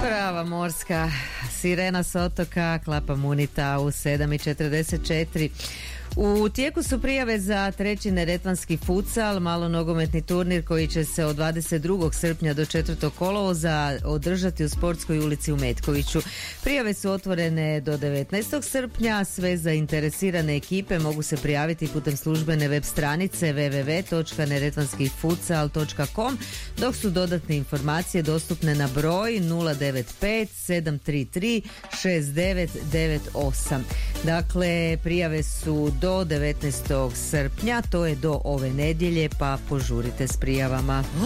Prava morska sirena s otoka Klapa Munita u 7:44. U tijeku su prijave za treći neretvanski futsal, malonogometni turnir koji će se od 22. srpnja do 4. kolovoza održati u Sportskoj ulici u Metkoviću. Prijave su otvorene do 19. srpnja, sve zainteresirane ekipe mogu se prijaviti putem službene web stranice www.neretvanskifutsal.com, dok su dodatne informacije dostupne na broj 095 733 6998. Dakle, prijave su do 19. srpnja, to je do ove nedjelje, pa požurite s prijavama.